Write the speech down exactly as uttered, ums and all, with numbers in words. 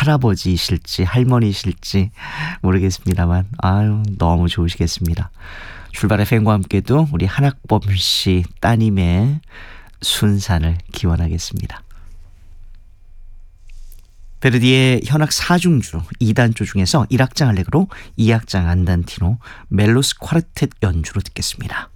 할아버지이실지 할머니이실지 모르겠습니다만 아유 너무 좋으시겠습니다. 출발 에프엠과 함께도 우리 한학범 씨 따님의 순산을 기원하겠습니다. 베르디의 현악 사중주 이 단조 중에서 일 악장 알레그로, 이 악장 안단티노, 멜로스 쿼르텟 연주로 듣겠습니다.